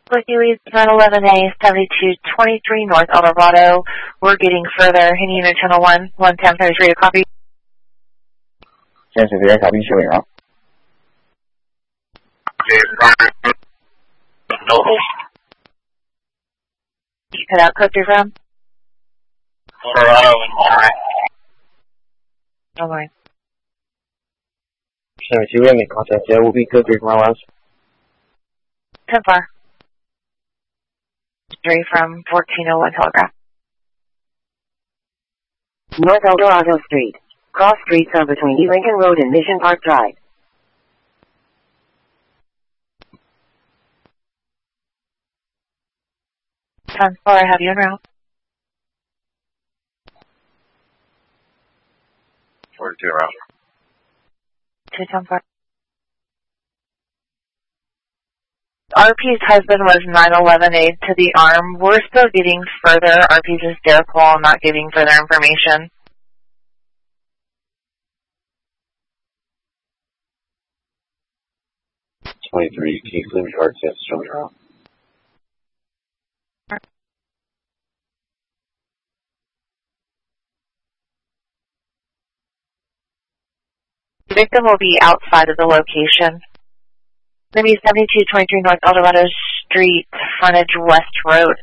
Hercules 911A 7223 North Eldorado. We're getting further. Any unit channel 1, 11033 to copy. 现在是这copy 修影。 You cut out code 3 from? Colorado and Monterey. Illinois. 72 Indy, contact that will be code 3 from our last. 10 far. 3 from 1401 Telegraph. North Eldorado Street. Cross streets are between E. Lincoln Road and Mission Park Drive. Sun 4, I have you en route. 42 around. 210 far. RP's husband was 911A to the arm. We're still getting further. RP's just hysterical, not giving further information. $23, Keith Lee, Charge, yes, show me around. The victim will be outside of the location. Maybe 7223 North Eldorado Street, frontage West Road.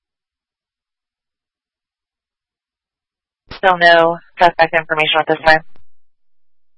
Still no suspect information at this time.